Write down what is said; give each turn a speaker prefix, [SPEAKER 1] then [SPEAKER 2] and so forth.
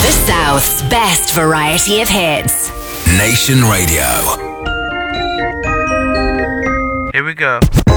[SPEAKER 1] The South's best variety of hits.
[SPEAKER 2] Nation Radio.
[SPEAKER 3] Here we go.